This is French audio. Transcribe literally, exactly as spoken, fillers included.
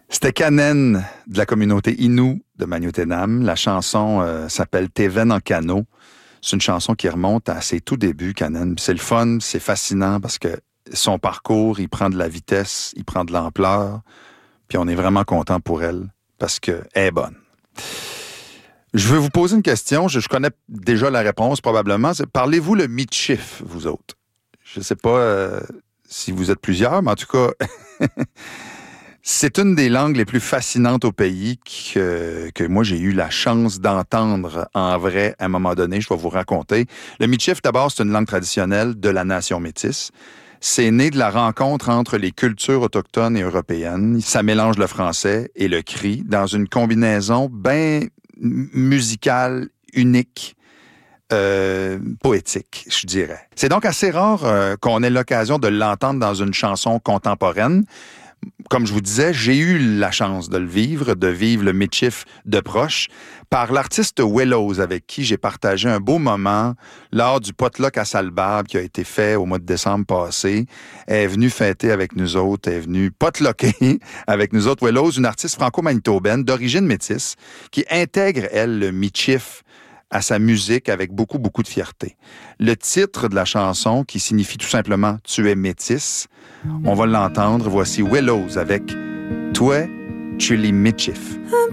C'était Kanen de la communauté Innu de Magnotenam. La chanson euh, s'appelle Teven en canot. C'est une chanson qui remonte à ses tout débuts, Kanen. C'est le fun, c'est fascinant parce que son parcours, il prend de la vitesse, il prend de l'ampleur. Puis on est vraiment content pour elle parce qu'elle est bonne. Je veux vous poser une question. Je, je connais déjà la réponse probablement. C'est, parlez-vous le Michif, vous autres? Je ne sais pas euh, si vous êtes plusieurs, mais en tout cas... C'est une des langues les plus fascinantes au pays que, que moi, j'ai eu la chance d'entendre en vrai à un moment donné. Je vais vous raconter. Le Michif, d'abord, c'est une langue traditionnelle de la nation métisse. C'est né de la rencontre entre les cultures autochtones et européennes. Ça mélange le français et le cri dans une combinaison bien musicale, unique, euh, poétique, je dirais. C'est donc assez rare euh, qu'on ait l'occasion de l'entendre dans une chanson contemporaine. Comme je vous disais, j'ai eu la chance de le vivre, de vivre le Michif de proche, par l'artiste Willows, avec qui j'ai partagé un beau moment lors du potluck à Salbarbe qui a été fait au mois de décembre passé. Elle est venue fêter avec nous autres, elle est venue potlucker avec nous autres. Willows, une artiste franco-manitobaine d'origine métisse, qui intègre, elle, le Michif à sa musique avec beaucoup, beaucoup de fierté. Le titre de la chanson, qui signifie tout simplement « Tu es métisse », on va l'entendre. Voici Willows avec « Toi, tu es Michif ».